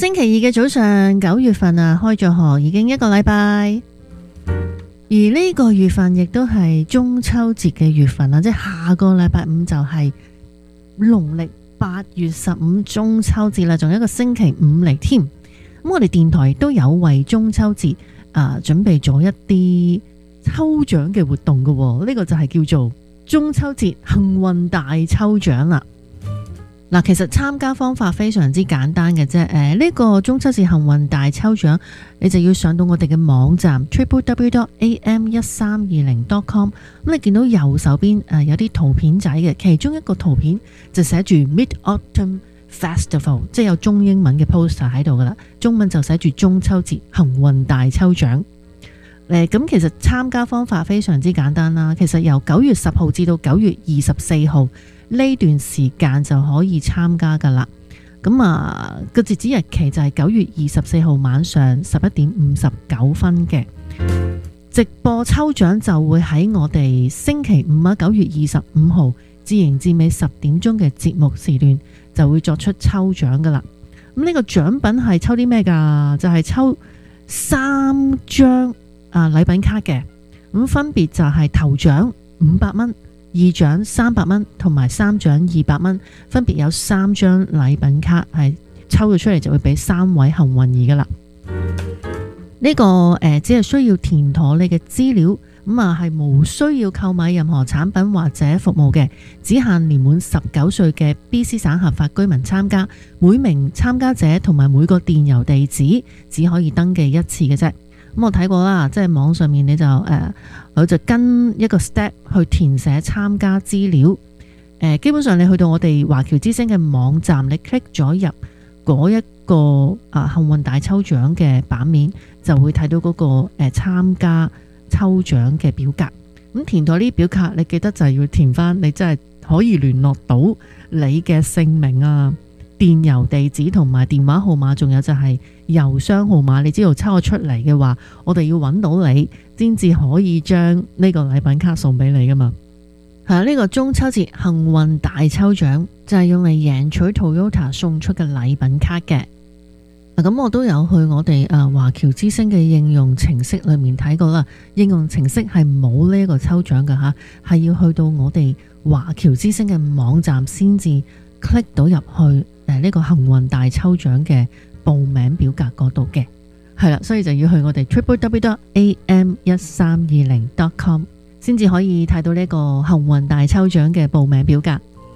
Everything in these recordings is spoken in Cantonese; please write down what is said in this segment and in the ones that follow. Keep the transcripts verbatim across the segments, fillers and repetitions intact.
星期二嘅早上，九月份啊，開咗學已經一個禮拜，而呢個月份亦都係中秋節嘅月份啦，即係下個禮拜五就係農曆八月十五中秋節啦，仲有一個星期五嚟添。咁我哋電台都有為中秋節啊準備咗一啲抽獎嘅活動嘅，呢個就係叫做中秋節幸運大抽獎啦。嗱，其實參加方法非常之簡單嘅啫。誒，呢個中秋節幸運大抽獎，你就要上到我哋嘅網站 triple w dot a m 一三二零 dot com。咁你見到右手邊誒有啲圖片仔嘅，其中一個圖片就寫住 Mid Autumn Festival， 即係有中英文嘅 poster 喺度噶啦，中文就寫住中秋節幸運大抽獎。誒，咁其實參加方法非常之簡單啦。其實由九月十號至到九月二十四號。呢段時間就可以參加噶啦，咁啊個截止日期就係九月二十四號晚上十一點五十九分嘅。直播抽獎就會喺我哋星期五啊九月二十五號至迎至尾十點鐘嘅節目時段就會作出抽獎噶啦。咁呢個獎品係抽啲咩噶？就係、是、抽三張啊禮品卡嘅，咁分別就係頭獎五百蚊。二獎三百蚊同埋三獎二百蚊，分別有三張禮品卡係抽咗出嚟，就會俾三位幸運兒噶啦。呢、這個誒、呃、只係需要填妥你嘅資料，咁啊係無需要購買任何產品或者服務嘅，只限年滿十九歲嘅 B C 省合法居民參加。每名參加者同埋每個電郵地址只可以登記一次嘅啫。咁我睇過啦，即係網上面你就誒，佢、呃、就跟一個 step 去填寫參加資料。誒、呃，基本上你去到我哋華僑之聲嘅網站，你 click 咗入嗰一個啊幸運大抽獎嘅版面，就會睇到嗰、那個誒參、呃、加抽獎嘅表格。咁填到呢啲表格，你記得就係要填翻你真係可以聯絡到你嘅姓名啊、電郵地址同埋電話號碼，仲有就係郵箱號碼。你知道抽咗出嚟嘅話，我哋要揾到你先至可以將呢個禮品卡送俾你噶嘛。係啊，呢個中秋節幸運大抽獎就係用嚟贏取 Toyota 送出嘅禮品卡嘅。咁我都有去我哋誒華僑之星嘅應用程式裏面睇過啦。應用程式係冇呢個抽獎噶吓，係要去到我哋華僑之星嘅網站先至 click 到入去誒呢個幸運大抽獎嘅報名表格嗰度嘅。係啦，所以就要去我哋 triple w dot a m 一三二零 dot com 先至可以睇到呢個幸運大抽獎嘅報名表格。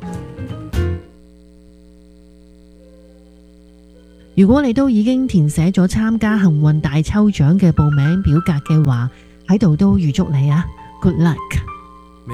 如果你都已經填寫咗參加幸運大抽獎嘅報名表格嘅話，喺度都預祝你啊 ，Good luck！